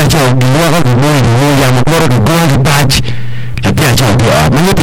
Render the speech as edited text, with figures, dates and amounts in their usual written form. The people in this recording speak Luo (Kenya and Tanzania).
piace oggi, no? Che noi chiamiamo loro che gold badge, che piace oggi, ma gli